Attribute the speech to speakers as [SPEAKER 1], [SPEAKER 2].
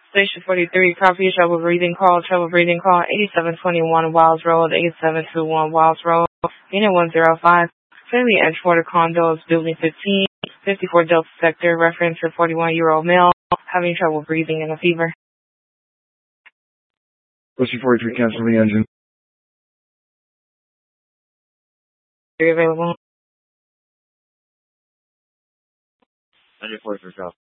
[SPEAKER 1] Station 43, copy, trouble breathing call, 8721 Wiles Road, 8721 Wiles Road, unit 105, Family Edgewater Condos, building 15, 54 Delta Sector, reference for 41-year-old male, having trouble breathing and a fever.
[SPEAKER 2] Station 43, cancel the engine.
[SPEAKER 1] Are you available?
[SPEAKER 2] 43, copy.